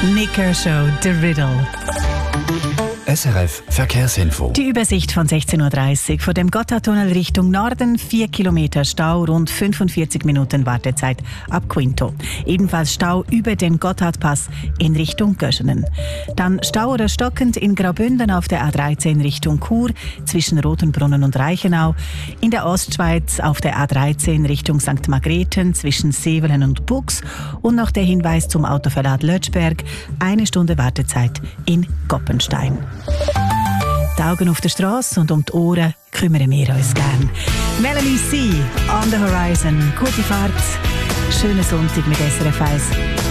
Nick Kershaw, The Riddle. SRF Verkehrsinfo. Die Übersicht von 16.30 Uhr. Vor dem Gotthardtunnel Richtung Norden 4 Kilometer Stau, rund 45 Minuten Wartezeit ab Quinto. Ebenfalls Stau über den Gotthardpass in Richtung Göschenen. Dann Stau oder stockend in Graubünden auf der A13 Richtung Chur zwischen Rotenbrunnen und Reichenau. In der Ostschweiz auf der A13 Richtung St. Margrethen zwischen Sevelen und Bux. Und noch der Hinweis zum Autoverlad Lötschberg. 1 Stunde Wartezeit in Goppenstein. Die Augen auf der Straße und um die Ohren kümmern wir uns gern. Melanie C. On the Horizon. Gute Fahrt. Schönen Sonntag mit SRF 1.